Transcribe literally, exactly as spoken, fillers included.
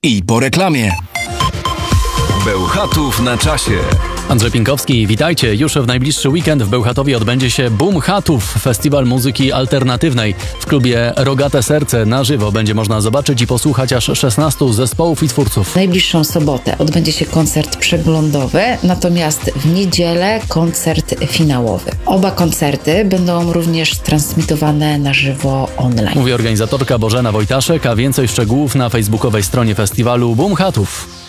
i po reklamie. Bełchatów na czasie. Andrzej Pinkowski, witajcie. Już w najbliższy weekend w Bełchatowie odbędzie się Boom Chatów, festiwal muzyki alternatywnej. W klubie Rogate Serce na żywo będzie można zobaczyć i posłuchać aż szesnastu zespołów i twórców. W najbliższą sobotę odbędzie się koncert przeglądowy, natomiast w niedzielę koncert finałowy. Oba koncerty będą również transmitowane na żywo online. Mówi organizatorka Bożena Wojtaszek, a więcej szczegółów na facebookowej stronie festiwalu Boom Chatów.